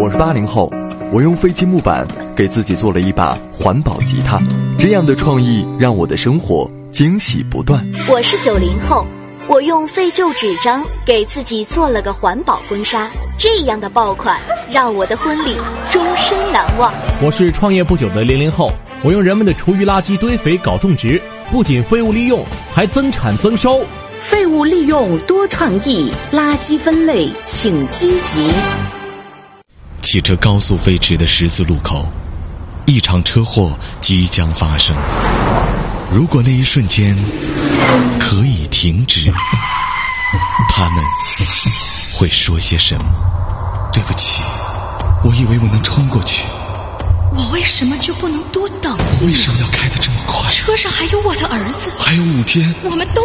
我是80后，我用废弃木板给自己做了一把环保吉他，这样的创意让我的生活惊喜不断。 我是90后，我用废旧纸张给自己做了个环保婚纱，这样的爆款让我的婚礼终身难忘。 我是创业不久的00后，我用人们的厨余垃圾堆肥搞种植，不仅废物利用，还增产增收。 废物利用多创意，垃圾分类请积极。 汽车高速飞驰的十字路口，一场车祸即将发生。如果那一瞬间可以停止，他们会说些什么？对不起，我以为我能冲过去。 我为什么就不能多等一等？ 为什么要开得这么快？ 车上还有我的儿子， 还有5天， 我们都